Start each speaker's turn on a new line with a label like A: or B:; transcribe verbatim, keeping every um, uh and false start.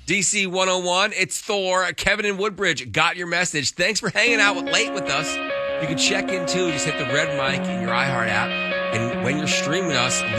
A: D C one oh one, it's Thor. Kevin in Woodbridge got your message. Thanks for hanging out with, late with us. You can check in too. Just hit the red mic in your iHeart app. And when you're streaming us,